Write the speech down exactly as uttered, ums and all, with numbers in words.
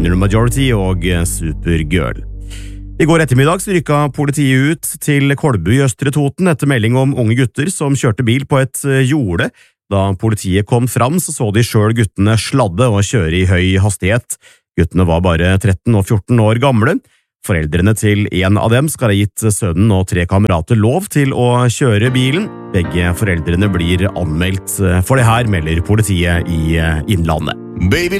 Minor Majority og Supergirl. I går ettermiddag så rykka politiet ut til Kolbu i Østre Toten etter melding om unge gutter som kjørte bil på et jorde. Da politiet kom fram så så de selv guttene sladde og kjøre i høy hastighet. Guttene var bare tretten og fjorten år gamle. Foreldrene til en av dem skal ha gitt sønnen og tre kamerater lov til å kjøre bilen. Begge foreldrene blir anmeldt for det her, melder politiet i Innlandet. Baby